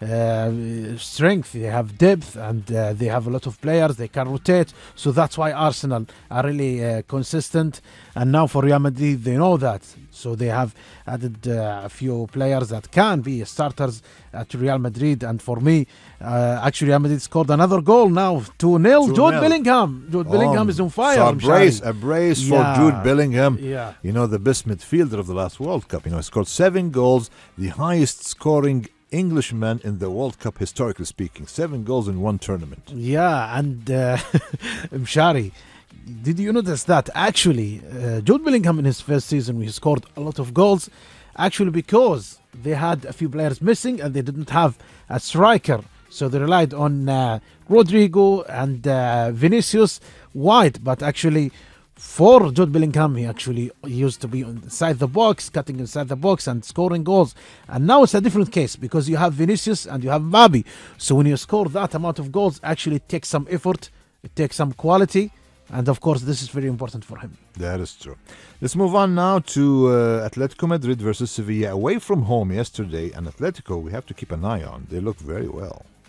strength, they have depth, and they have a lot of players. They can rotate, so that's why Arsenal are really consistent. And now for Real Madrid, they know that, so they have added a few players that can be starters at Real Madrid. And for me, actually, Real Madrid scored another goal now, 2-0. Jude Bellingham. Jude Bellingham is on fire. So a brace for Jude Bellingham. Yeah. You know, the best midfielder of the last World Cup. You know, he scored 7 goals, the highest scoring Englishman in the World Cup, historically speaking. 7 goals in one tournament. Yeah, and Mshari, did you notice that actually Jude Bellingham in his first season, he scored a lot of goals, actually because they had a few players missing and they didn't have a striker. So they relied on Rodrigo and Vinicius wide. But actually, for Jude Bellingham, he actually used to be inside the box, cutting inside the box and scoring goals. And now it's a different case because you have Vinicius and you have Mbappe. So when you score that amount of goals, actually it takes some effort, it takes some quality. And of course, this is very important for him. That is true. Let's move on now to Atletico Madrid versus Sevilla. Away from home yesterday, and Atletico we have to keep an eye on. They look very well.